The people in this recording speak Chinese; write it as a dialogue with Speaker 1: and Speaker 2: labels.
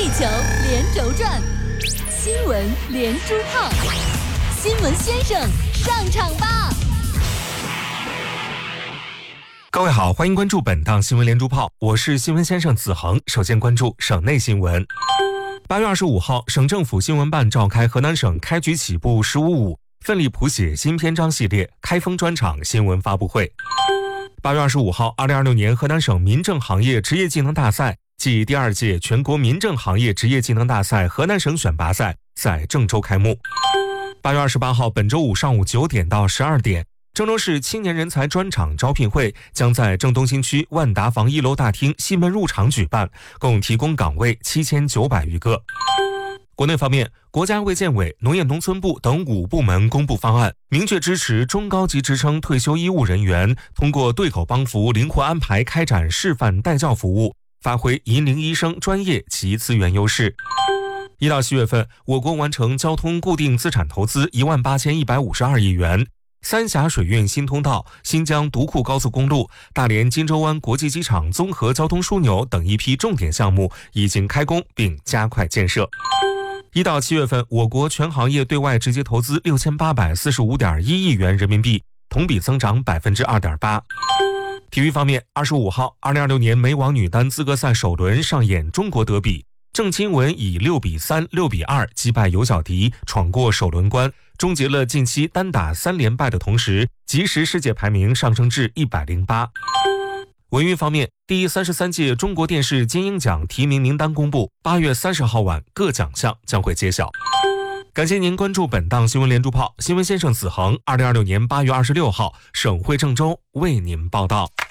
Speaker 1: 地球连轴转，新闻连珠炮，新闻先生上场吧！
Speaker 2: 各位好，欢迎关注本档新闻连珠炮，我是新闻先生子恒。首先关注省内新闻。8月25号，省政府新闻办召开河南省开局起步“15-5”奋力谱写新篇章系列开封专场新闻发布会。8月25号，2026年河南省民政行业职业技能大赛暨第2届全国民政行业职业技能大赛河南省选拔赛在郑州开幕。8月28号，本周五上午9点到12点，郑州市青年人才专场招聘会将在郑东新区万达坊1楼大厅西门入场举办，共提供岗位7900余个。国内方面，国家卫健委、农业农村部等5部门公布方案，明确支持中高级职称退休医务人员通过对口帮扶灵活安排开展示范带教服务，发挥银龄医生专业及资源优势。1到7月份，我国完成交通固定资产投资18152亿元，三峡水运新通道、新疆独库高速公路、大连金州湾国际机场综合交通枢纽等一批重点项目已经开工并加快建设。1到7月份，我国全行业对外直接投资6845.1亿元人民币，同比增长2.8%。体育方面，25号，2026年美网女单资格赛首轮上演中国德比，郑钦文以6-3、6-2击败尤小迪，闯过首轮关，终结了近期单打3连败的同时，即时世界排名上升至108。文娱方面，第33届中国电视金鹰奖提名名单公布，8月30号晚各奖项将会揭晓。感谢您关注本档新闻连珠炮，新闻先生子恒，2026年8月26号，省会郑州为您报道。